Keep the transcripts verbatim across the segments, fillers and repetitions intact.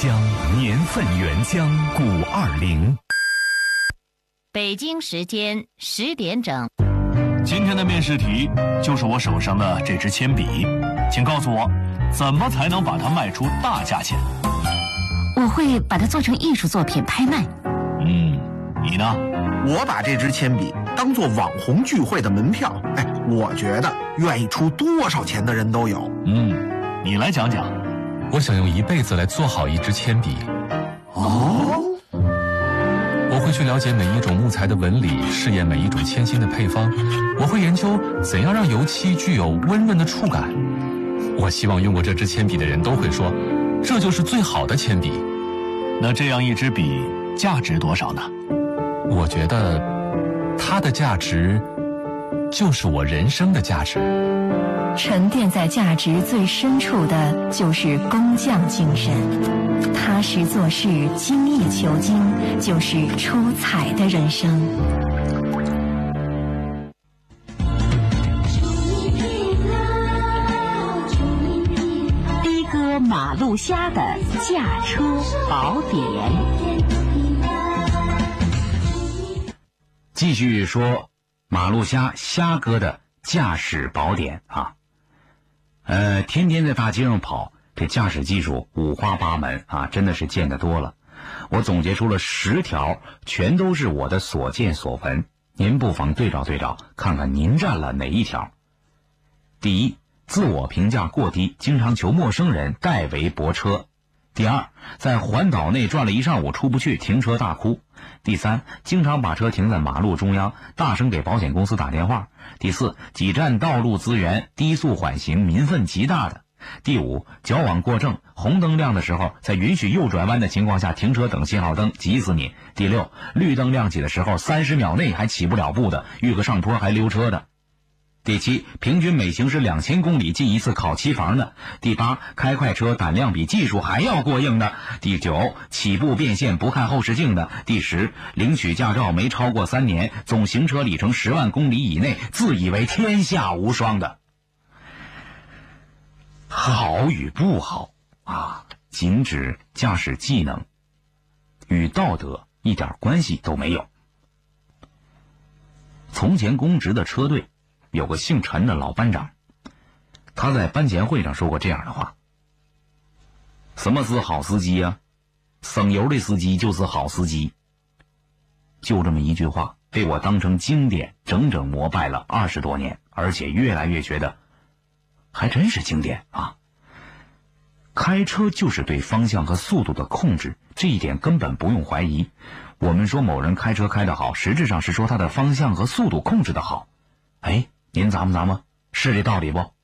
香，年份原浆古二零。 北京时间十点整。 今天的面试题就是我手上的这支铅笔，请告诉我，怎么才能把它卖出大价钱？ 我会把它做成艺术作品拍卖。 嗯，你呢？ 我把这支铅笔当做网红聚会的门票，哎，我觉得愿意出多少钱的人都有。 嗯，你来讲讲。 我想用一辈子来做好一支铅笔。 哦， 我会去了解每一种木材的纹理，试验每一种铅芯的配方。我会研究怎样让油漆具有温润的触感。我希望用过这支铅笔的人都会说，这就是最好的铅笔。 那这样一支笔价值多少呢？ 我觉得它的价值就是我人生的价值。 沉淀在价值最深处的就是工匠精神，踏实做事，精益求精，就是出彩的人生。 的哥马路虾的驾车宝典。 继续说马路虾虾哥的驾驶宝典啊。呃，天天在大街上跑，这驾驶技术五花八门啊，真的是见得多了。我总结出了十条，全都是我的所见所闻，您不妨对照对照，看看您占了哪一条。第一，自我评价过低，经常求陌生人代为泊车。第二，在环岛内转了一上午出不去，停车大哭。第三，经常把车停在马路中央，大声给保险公司打电话。第四，挤占道路资源，低速缓行，民愤极大的。第五，矫枉过正，红灯亮的时候，在允许右转弯的情况下停车等信号灯，急死你。第六，绿灯亮起的时候，三十秒内还起不了步的，遇个上坡还溜车的。第七，平均每行驶两千公里进一次烤漆房的。第八，开快车胆量比技术还要过硬的。第九，起步变线不看后视镜的。第十，领取驾照没超过三年，总行车里程十万公里以内，自以为天下无双的。好与不好啊，仅指驾驶技能，与道德一点关系都没有。从前公职的车队有个姓陈的老班长，他在班前会上说过这样的话：什么是好司机啊？省油的司机就是好司机。就这么一句话被我当成经典，整整膜拜了二十多年，而且越来越觉得还真是经典啊！开车就是对方向和速度的控制，这一点根本不用怀疑。我们说某人开车开得好，实质上是说他的方向和速度控制得好。哎，您咂摸咂摸，是这道理不？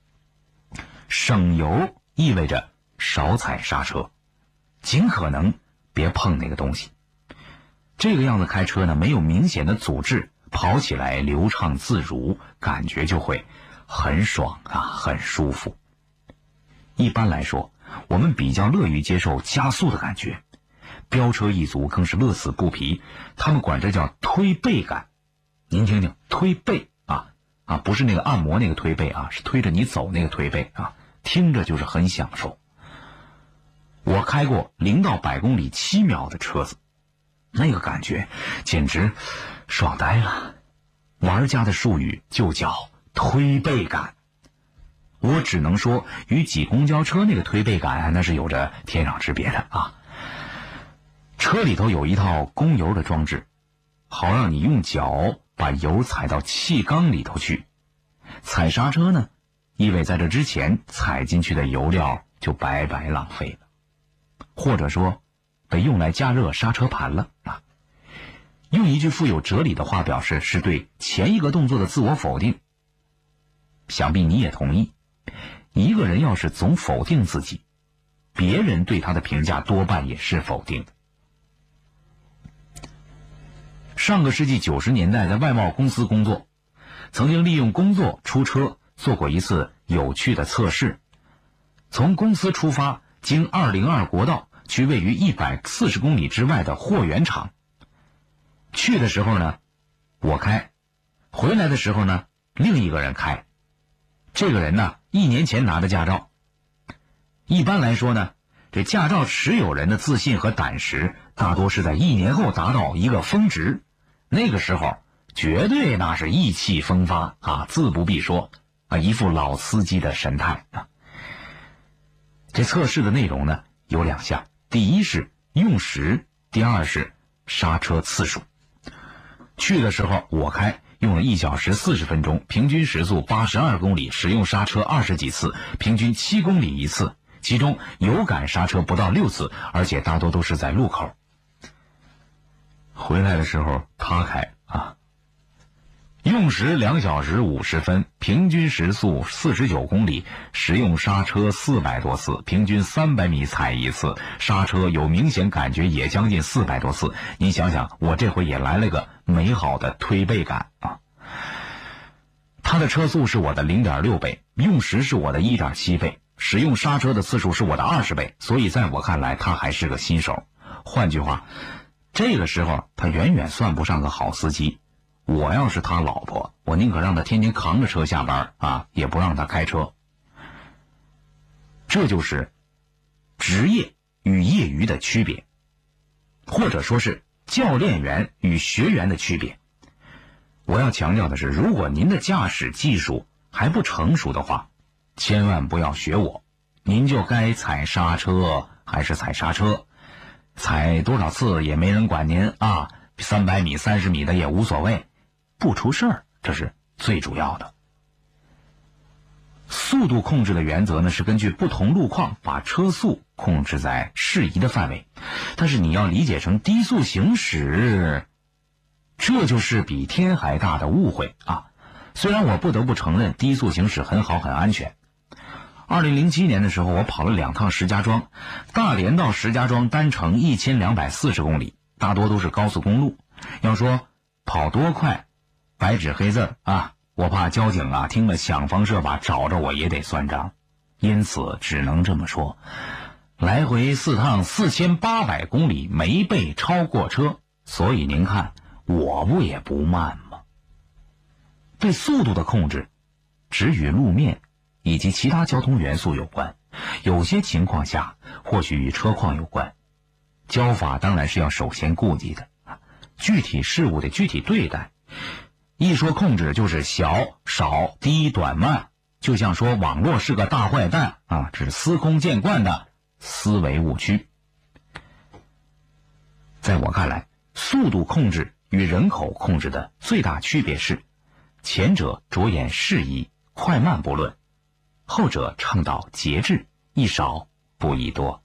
省油意味着少踩刹车，尽可能别碰那个东西。这个样子开车呢，没有明显的阻滞，跑起来流畅自如，感觉就会很爽啊，很舒服。一般来说，我们比较乐于接受加速的感觉，飙车一族更是乐此不疲，他们管这叫推背感。您听听，推背啊啊，不是那个按摩那个推背啊，是推着你走那个推背啊，听着就是很享受。我开过零到百公里七秒的车子，那个感觉简直爽呆了。玩家的术语就叫推背感。我只能说，与挤公交车那个推背感那是有着天壤之别的啊。车里头有一套供油的装置，好让你用脚把油踩到气缸里头去。踩刹车呢，意味在这之前踩进去的油料就白白浪费了，或者说被用来加热刹车盘了啊。用一句富有哲理的话表示，是对前一个动作的自我否定。想必你也同意，一个人要是总否定自己，别人对他的评价多半也是否定的。上个世纪九十年代在外贸公司工作，曾经利用工作出车做过一次有趣的测试。从公司出发，经二零二国道去位于一百四十公里之外的货源场。去的时候呢，我开；回来的时候呢，另一个人开。这个人呢，一年前拿的驾照。一般来说呢， 这驾照持有人的自信和胆识大多是在一年后达到一个峰值，那个时候绝对那是意气风发啊，自不必说啊，一副老司机的神态啊。这测试的内容呢有两项，第一是用时，第二是刹车次数。去的时候我开，用了一小时四十分钟，平均时速八十二公里，使用刹车二十几次，平均七公里一次，其中有感刹车不到六次，而且大多都是在路口。回来的时候他开啊，用时两小时五十分，平均时速四十九公里，使用刹车四百多次，平均三百米踩一次，刹车有明显感觉也将近四百多次。你想想，我这回也来了个美好的推背感啊！它的车速是我的 零点六倍，用时是我的 一点七倍，使用刹车的次数是我的二十倍，所以在我看来他还是个新手。换句话，这个时候他远远算不上个好司机。我要是他老婆，我宁可让他天天扛着车下班啊，也不让他开车。这就是职业与业余的区别，或者说是教练员与学员的区别。我要强调的是，如果您的驾驶技术还不成熟的话，千万不要学我，您就该踩刹车还是踩刹车，踩多少次也没人管您啊，三百米三十米的也无所谓，不出事儿，这是最主要的。速度控制的原则呢，是根据不同路况把车速控制在适宜的范围，但是你要理解成低速行驶，这就是比天还大的误会啊！虽然我不得不承认低速行驶很好很安全。二零零七年的时候，我跑了两趟石家庄，大连到石家庄单程一千两百四十公里，大多都是高速公路。要说跑多快，白纸黑字啊，我怕交警啊听了想方设法找着我也得算账，因此只能这么说，来回四趟四千八百公里没被超过车，所以您看我不也不慢吗？对速度的控制只与路面以及其他交通元素有关，有些情况下或许与车况有关，教法当然是要首先顾及的，具体事物的具体对待。一说控制就是小少低短慢，就像说网络是个大坏蛋啊，这是司空见惯的思维误区。在我看来，速度控制与人口控制的最大区别是，前者着眼适宜，快慢不论，后者倡导节制，宜少不宜多。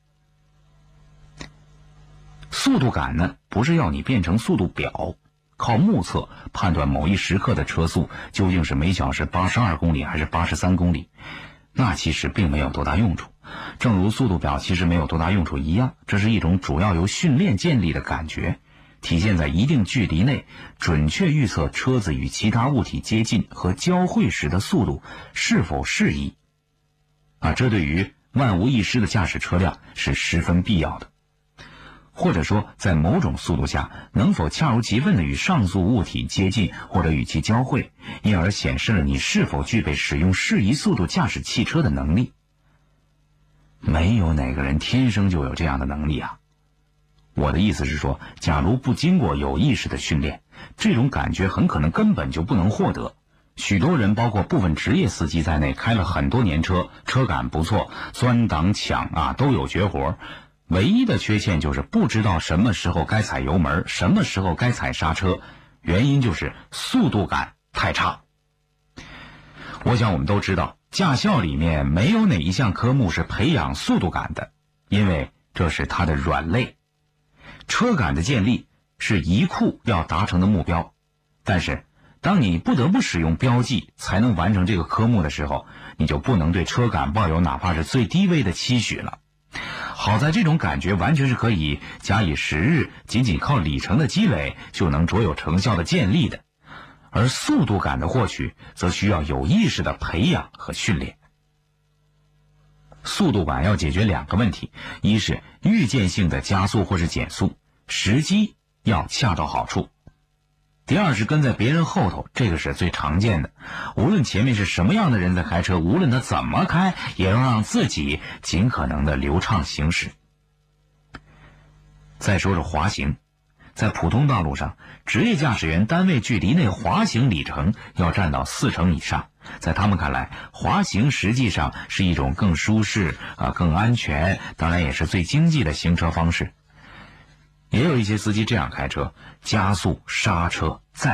速度感呢，不是要你变成速度表，靠目测判断某一时刻的车速究竟是每小时八十二公里还是八十三公里，那其实并没有多大用处。正如速度表其实没有多大用处一样，这是一种主要由训练建立的感觉，体现在一定距离内准确预测车子与其他物体接近和交汇时的速度是否适宜啊，这对于万无一失的驾驶车辆是十分必要的。或者说在某种速度下能否恰如其分地与上述物体接近或者与其交汇，因而显示了你是否具备使用适宜速度驾驶汽车的能力。没有哪个人天生就有这样的能力啊。我的意思是说，假如不经过有意识的训练，这种感觉很可能根本就不能获得。许多人包括部分职业司机在内开了很多年车，车感不错，钻挡抢啊都有绝活，唯一的缺陷就是不知道什么时候该踩油门，什么时候该踩刹车，原因就是速度感太差。我想我们都知道，驾校里面没有哪一项科目是培养速度感的，因为这是它的软肋。车感的建立是一库要达成的目标，但是当你不得不使用标记才能完成这个科目的时候，你就不能对车感抱有哪怕是最低微的期许了。好在这种感觉完全是可以假以时日，仅仅靠里程的积累就能卓有成效的建立的，而速度感的获取则需要有意识的培养和训练。速度感要解决两个问题，一是预见性的加速或是减速，时机要恰到好处。 第二是跟在别人后头，这个是最常见的。无论前面是什么样的人在开车，无论他怎么开，也要让自己尽可能的流畅行驶。再说说滑行，在普通道路上，职业驾驶员单位距离内滑行里程要占到四成以上。在他们看来，滑行实际上是一种更舒适啊、更安全，当然也是最经济的行车方式。也有一些司机这样开车，加速、刹车、再